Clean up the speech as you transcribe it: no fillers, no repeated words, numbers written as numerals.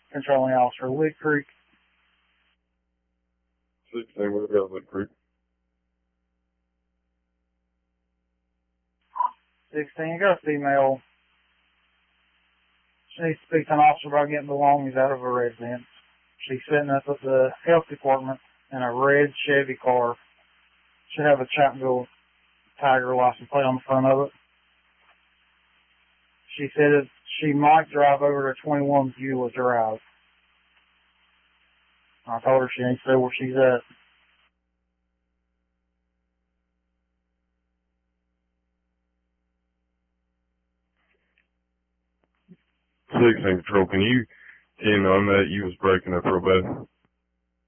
Controlling Officer, Wood Creek. 16, we've got Wood Creek. 16, got a female. She needs to speak to an officer about getting belongings out of her residence. She's sitting up at the health department in a red Chevy car. Should have a Chapmanville Tiger license plate on the front of it. She said that she might drive over to 21 Beulah Drive. I told her she needs to know where she's at. 16 Patrol, can you key in on that? You was breaking up real bad.